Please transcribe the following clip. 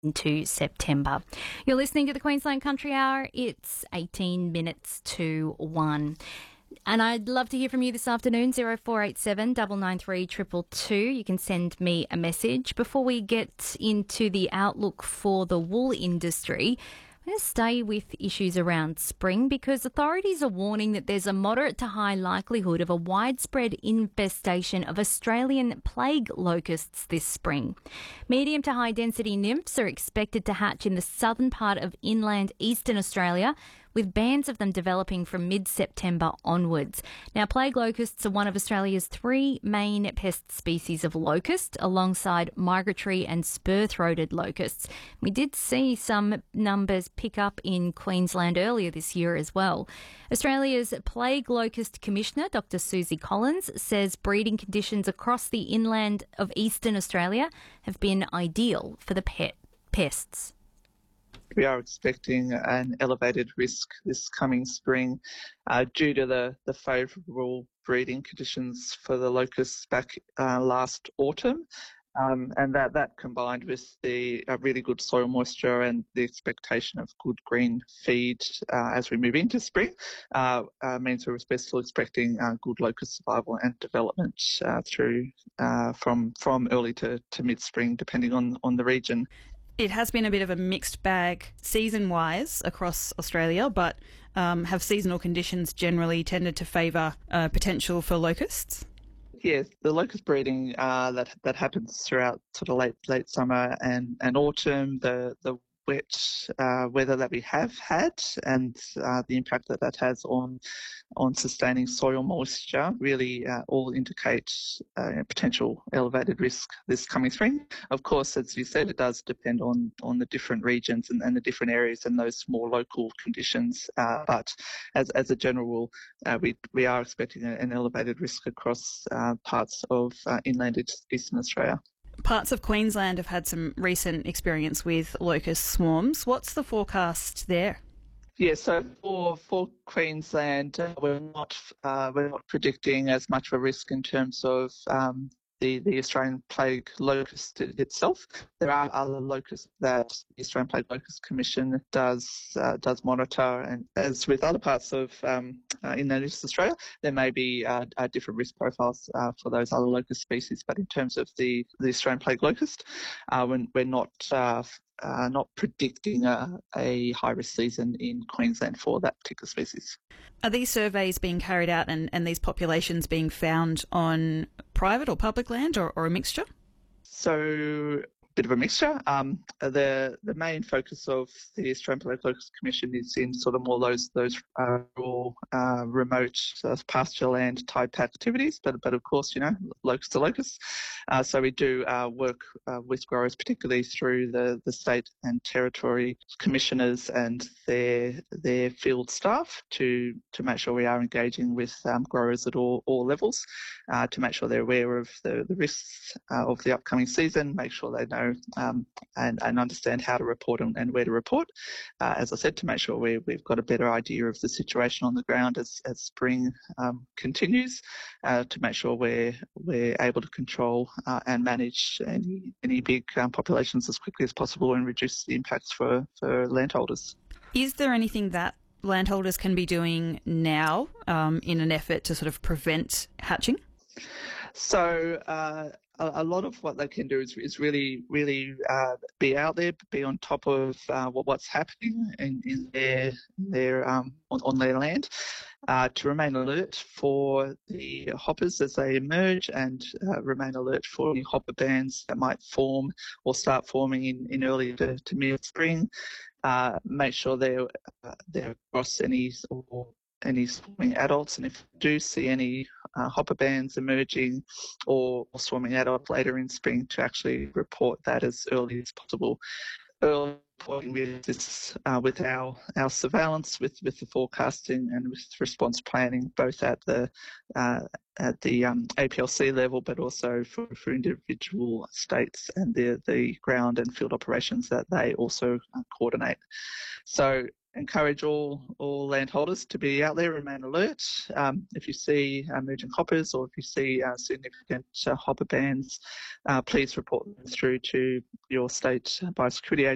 into September. You're listening to the Queensland Country Hour. It's 18 minutes to 1. And I'd love to hear from you this afternoon, 0487 993 222. You can send me a message. Before we get into the outlook for the wool industry, I'm going to stay with issues around spring because authorities are warning that there's a moderate to high likelihood of a widespread infestation of Australian plague locusts this spring. Medium to high density nymphs are expected to hatch in the southern part of inland eastern Australia, with bands of them developing from mid-September onwards. Now, plague locusts are one of Australia's three main pest species of locust, alongside migratory and spur-throated locusts. We did see some numbers pick up in Queensland earlier this year as well. Australia's Plague Locust Commissioner, Dr. Susie Collins, says breeding conditions across the inland of eastern Australia have been ideal for the pests. We are expecting an elevated risk this coming spring due to the favourable breeding conditions for the locusts back last autumn. And that combined with the really good soil moisture and the expectation of good green feed as we move into spring means we're still expecting good locust survival and development through from early to mid-spring, depending on the region. It has been a bit of a mixed bag season-wise across Australia, but have seasonal conditions generally tended to favour potential for locusts? Yes, the locust breeding that happens throughout sort of late summer and autumn, the wet weather that we have had and the impact that has on sustaining soil moisture really all indicate potential elevated risk this coming spring. Of course, as you said, it does depend on the different regions and the different areas and those more local conditions. But as a general rule, we are expecting an elevated risk across parts of inland eastern Australia. Parts of Queensland have had some recent experience with locust swarms. What's the forecast there? Yeah, so for Queensland, we're not predicting as much of a risk in terms of the Australian plague locust itself. There are other locusts that the Australian Plague Locust Commission does monitor, and as with other parts of inland East Australia, there may be different risk profiles for those other locust species. But in terms of the Australian plague locust, we're not predicting a high-risk season in Queensland for that particular species. Are these surveys being carried out and these populations being found on private or public land or a mixture? So, a bit of a mixture. The main focus of the Australian Plague Locust Commission is in sort of more those rural, remote pasture land type activities, but of course, locust to locust. So we do work with growers, particularly through the state and territory commissioners and their field staff to make sure we are engaging with growers at all levels to make sure they're aware of the risks of the upcoming season, make sure they know and understand how to report and where to report. As I said, to make sure we've got a better idea of the situation on the ground as spring continues, to make sure we're able to control and manage any big populations as quickly as possible and reduce the impacts for landholders. Is there anything that landholders can be doing now in an effort to sort of prevent hatching? So a lot of what they can do is really be out there, be on top of what's happening in their on their land, to remain alert for the hoppers as they emerge and remain alert for any hopper bands that might form or start forming in early to mid-spring. Make sure they're across any swarming adults, and if you do see any hopper bands emerging or swarming adults later in spring, to actually report that as early as possible. Early reporting with our surveillance, with the forecasting and with response planning, both at the APLC level, but also for individual states and the ground and field operations that they also coordinate. So encourage all landholders to be out there, remain alert. If you see emerging hoppers or if you see significant hopper bands, please report them through to your state biosecurity